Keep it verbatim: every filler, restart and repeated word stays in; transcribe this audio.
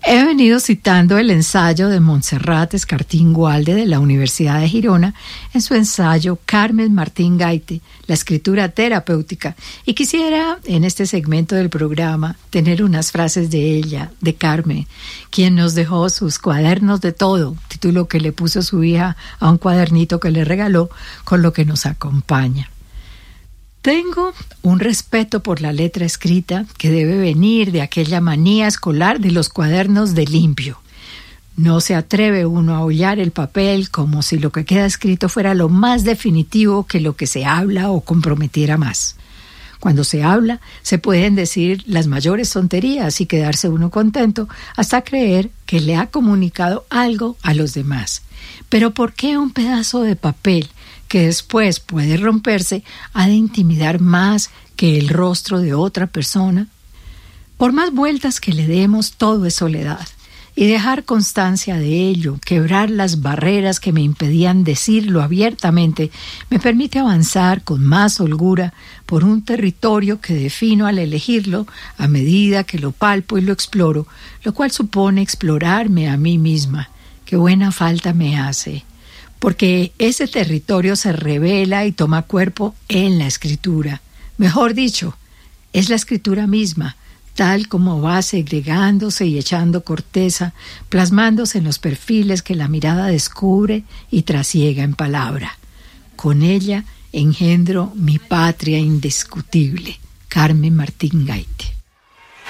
He venido citando el ensayo de Montserrat Escartín Gualde de la Universidad de Girona en su ensayo Carmen Martín Gaite, la escritura terapéutica, y quisiera en este segmento del programa tener unas frases de ella, de Carmen, quien nos dejó sus cuadernos de todo, título que le puso su hija a un cuadernito que le regaló con lo que nos acompaña. Tengo un respeto por la letra escrita que debe venir de aquella manía escolar de los cuadernos de limpio. No se atreve uno a hollar el papel como si lo que queda escrito fuera lo más definitivo que lo que se habla o comprometiera más. Cuando se habla, se pueden decir las mayores tonterías y quedarse uno contento hasta creer que le ha comunicado algo a los demás. Pero ¿por qué un pedazo de papel que después puede romperse ha de intimidar más que el rostro de otra persona? Por más vueltas que le demos, todo es soledad. Y dejar constancia de ello, quebrar las barreras que me impedían decirlo abiertamente, me permite avanzar con más holgura por un territorio que defino al elegirlo a medida que lo palpo y lo exploro, lo cual supone explorarme a mí misma. Qué buena falta me hace, porque ese territorio se revela y toma cuerpo en la escritura. Mejor dicho, es la escritura misma, tal como va segregándose y echando corteza, plasmándose en los perfiles que la mirada descubre y trasiega en palabra. Con ella engendro mi patria indiscutible. Carmen Martín Gaite.